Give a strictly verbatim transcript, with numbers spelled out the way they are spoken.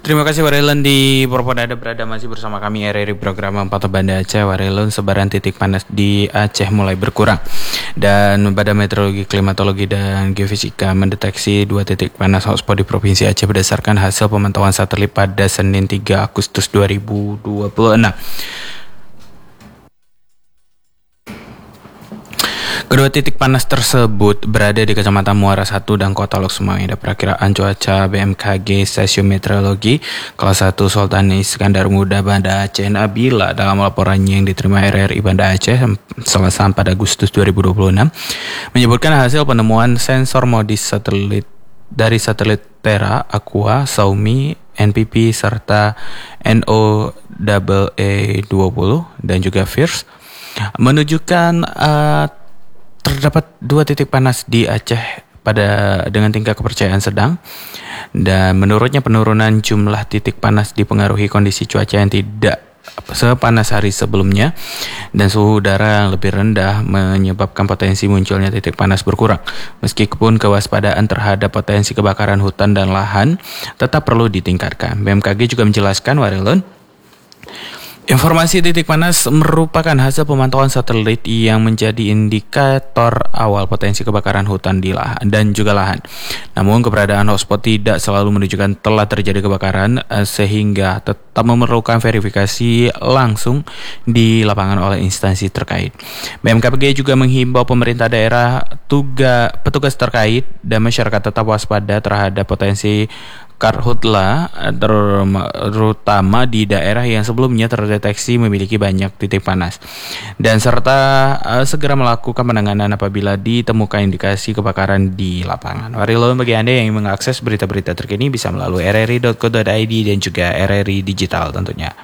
Terima kasih Warelon di Propodada berada masih bersama kami R R I program Pantau Banda Aceh. Warelon, sebaran titik panas di Aceh mulai berkurang dan Badan Meteorologi, Klimatologi dan Geofisika mendeteksi dua titik panas hotspot di Provinsi Aceh berdasarkan hasil pemantauan satelit pada Senin tiga Agustus dua ribu dua puluh enam. Kedua titik panas tersebut berada di Kecamatan Muara satu dan Kota Lok Sumai. Ada perakiraan cuaca B M K G Stasiun Meteorologi Kelas satu Sultan Iskandar Muda Banda Aceh Nabila dalam laporannya yang diterima R R I Banda Aceh Selasa pada Agustus dua ribu dua puluh enam menyebutkan hasil penemuan sensor modis satelit dari satelit Terra, Aqua, Xiaomi, N P P serta N O E E dua puluh dan juga Fierce menunjukkan uh, terdapat dua titik panas di Aceh pada dengan tingkat kepercayaan sedang, dan menurutnya penurunan jumlah titik panas dipengaruhi kondisi cuaca yang tidak sepanas hari sebelumnya dan suhu udara yang lebih rendah menyebabkan potensi munculnya titik panas berkurang. Meskipun kewaspadaan terhadap potensi kebakaran hutan dan lahan tetap perlu ditingkatkan. B M K G juga menjelaskan, Warelon, informasi titik panas merupakan hasil pemantauan satelit yang menjadi indikator awal potensi kebakaran hutan di lahan dan juga lahan. Namun keberadaan hotspot tidak selalu menunjukkan telah terjadi kebakaran, sehingga tetap memerlukan verifikasi langsung di lapangan oleh instansi terkait. B M K G juga menghimbau pemerintah daerah, tugas petugas terkait dan masyarakat tetap waspada terhadap potensi karhutla, terutama di daerah yang sebelumnya terdeteksi memiliki banyak titik panas, dan serta uh, segera melakukan penanganan apabila ditemukan indikasi kebakaran di lapangan. Warelon, bagi Anda yang ingin mengakses berita-berita terkini bisa melalui r r i dot co dot i d dan juga R R I Digital tentunya.